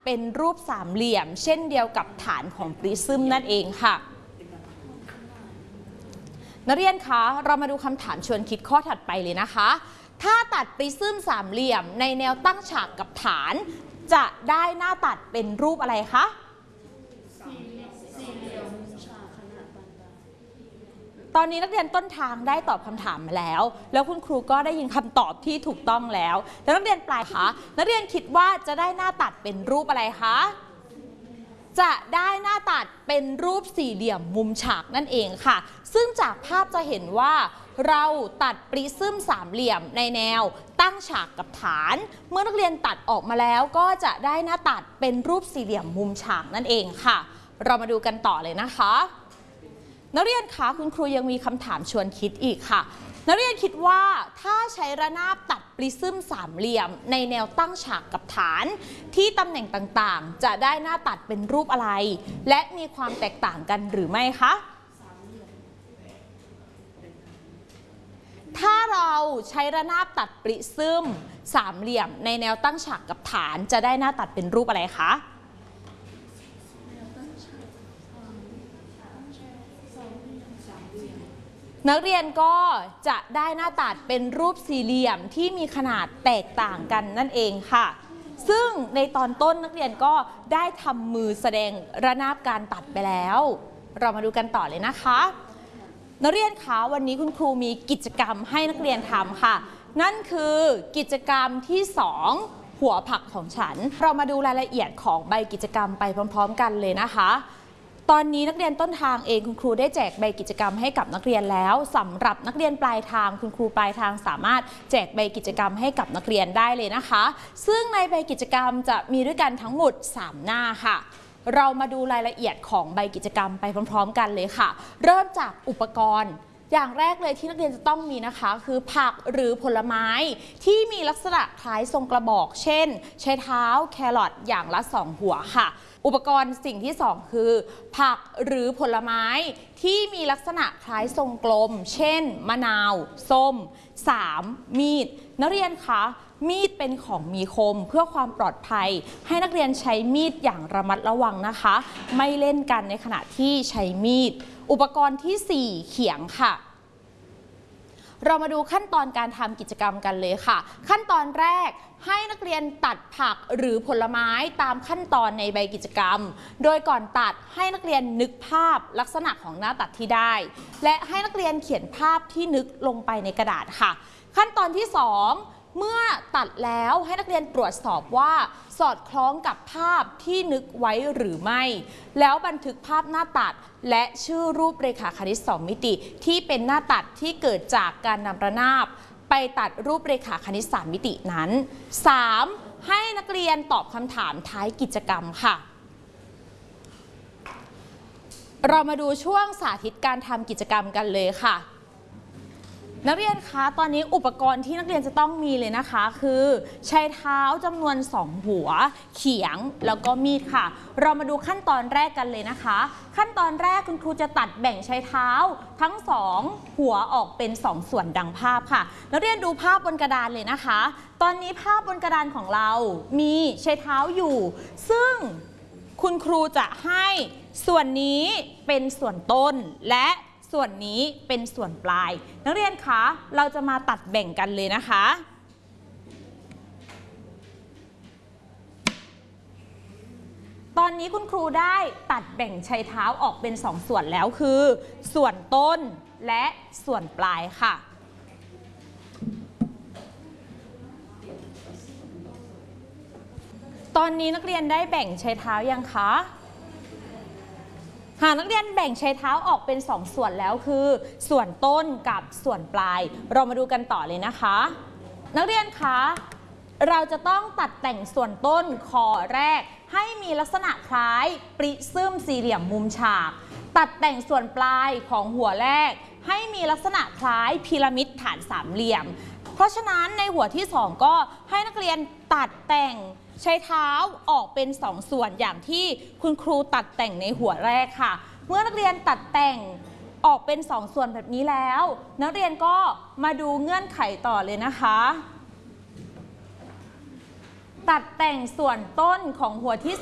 เป็นรูปสามเหลี่ยมเช่นเดียวกับฐานของปริซึมนั่นเองค่ะนักเรียนคะเรามาดูคำถามชวนคิดข้อถัดไปเลยนะคะถ้าตัดปริซึมสามเหลี่ยมในแนวตั้งฉากกับฐานจะได้หน้าตัดเป็นรูปอะไรคะตอนนี้นักเรียนต้นทางได้ตอบคำถามมาแล้วคุณครูก็ได้ยินคำตอบที่ถูกต้องแล้วแต่นักเรียนปลายคะนักเรียนคิดว่าจะได้หน้าตัดเป็นรูปอะไรคะจะได้หน้าตัดเป็นรูปสี่เหลี่ยมมุมฉากนั่นเองค่ะซึ่งจากภาพจะเห็นว่าเราตัดปริซึมสามเหลี่ยมในแนวตั้งฉากกับฐานเมื่อนักเรียนตัดออกมาแล้วก็จะได้หน้าตัดเป็นรูปสี่เหลี่ยมมุมฉากนั่นเองค่ะเรามาดูกันต่อเลยนะคะนักเรียนคะคุณครูยังมีคำถามชวนคิดอีกค่ะนักเรียนคิดว่าถ้าใช้ระนาบตัดปริซึมสามเหลี่ยมในแนวตั้งฉากกับฐานที่ตำแหน่งต่างๆจะได้หน้าตัดเป็นรูปอะไรและมีความแตกต่างกันหรือไม่คะถ้าเราใช้ระนาบตัดปริซึมสามเหลี่ยมในแนวตั้งฉากกับฐานจะได้หน้าตัดเป็นรูปอะไรคะนักเรียนก็จะได้หน้าตัดเป็นรูปสี่เหลี่ยมที่มีขนาดแตกต่างกันนั่นเองค่ะซึ่งในตอนต้นนักเรียนก็ได้ทำมือแสดงระนาบการตัดไปแล้วเรามาดูกันต่อเลยนะคะนักเรียนคะวันนี้คุณครูมีกิจกรรมให้นักเรียนทำค่ะนั่นคือกิจกรรมที่2หัวผักของฉันเรามาดูรายละเอียดของใบกิจกรรมไปพร้อมๆกันเลยนะคะตอนนี้นักเรียนต้นทางเองคุณครูได้แจกใบกิจกรรมให้กับนักเรียนแล้วสำหรับนักเรียนปลายทางคุณครูปลายทางสามารถแจกใบกิจกรรมให้กับนักเรียนได้เลยนะคะซึ่งในใบกิจกรรมจะมีด้วยกันทั้งหมด3หน้าค่ะเรามาดูรายละเอียดของใบกิจกรรมไปพร้อมๆกันเลยค่ะเริ่มจากอุปกรณ์อย่างแรกเลยที่นักเรียนจะต้องมีนะคะคือผักหรือผลไม้ที่มีลักษณะคล้ายทรงกระบอกเช่นใช้เท้าแครอทอย่างละ2หัวค่ะอุปกรณ์สิ่งที่2คือผักหรือผลไม้ที่มีลักษณะคล้ายทรงกลมเช่นมะนาวส้ม3มีดนักเรียนคะมีดเป็นของมีคมเพื่อความปลอดภัยให้นักเรียนใช้มีดอย่างระมัดระวังนะคะไม่เล่นกันในขณะที่ใช้มีดอุปกรณ์ที่4เขียงค่ะเรามาดูขั้นตอนการทำกิจกรรมกันเลยค่ะขั้นตอนแรกให้นักเรียนตัดผักหรือผลไม้ตามขั้นตอนในใบกิจกรรมโดยก่อนตัดให้นักเรียนนึกภาพลักษณะของหน้าตัดที่ได้และให้นักเรียนเขียนภาพที่นึกลงไปในกระดาษค่ะขั้นตอนที่2เมื่อตัดแล้วให้นักเรียนตรวจสอบว่าสอดคล้องกับภาพที่นึกไว้หรือไม่แล้วบันทึกภาพหน้าตัดและชื่อรูปเรขาคณิต2มิติที่เป็นหน้าตัดที่เกิดจากการนำระนาบไปตัดรูปเรขาคณิต3มิตินั้น 3. ให้นักเรียนตอบคำถามท้ายกิจกรรมค่ะเรามาดูช่วงสาธิตการทำกิจกรรมกันเลยค่ะนักเรียนคะตอนนี้อุปกรณ์ที่นักเรียนจะต้องมีเลยนะคะคือใช้เท้าจำนวน2หัวเขียงแล้วก็มีดค่ะเรามาดูขั้นตอนแรกกันเลยนะคะขั้นตอนแรกคุณครูจะตัดแบ่งใช้เท้าทั้ง2หัวออกเป็น2ส่วนดังภาพค่ะนักเรียนดูภาพบนกระดานเลยนะคะตอนนี้ภาพบนกระดานของเรามีใช้เท้าอยู่ซึ่งคุณครูจะให้ส่วนนี้เป็นส่วนต้นและส่วนนี้เป็นส่วนปลายนักเรียนคะเราจะมาตัดแบ่งกันเลยนะคะตอนนี้คุณครูได้ตัดแบ่งใช้เท้าออกเป็น2ส่วนแล้วคือส่วนต้นและส่วนปลายค่ะตอนนี้นักเรียนได้แบ่งใช้เท้ายังคะหากนักเรียนแบ่งใช้เท้าออกเป็น2ส่วนแล้วคือส่วนต้นกับส่วนปลายเรามาดูกันต่อเลยนะคะนักเรียนคะเราจะต้องตัดแต่งส่วนต้นคอแรกให้มีลักษณะคล้ายปริซึมสี่เหลี่ยมมุมฉากตัดแต่งส่วนปลายของหัวแรกให้มีลักษณะคล้ายพีระมิดฐานสามเหลี่ยมเพราะฉะนั้นในหัวที่2ก็ให้นักเรียนตัดแต่งใช้เท้าออกเป็น2ส่วนอย่างที่คุณครูตัดแต่งในหัวแรกค่ะเมื่อนักเรียนตัดแต่งออกเป็น2ส่วนแบบนี้แล้วนักเรียนก็มาดูเงื่อนไขต่อเลยนะคะตัดแต่งส่วนต้นของหัวที่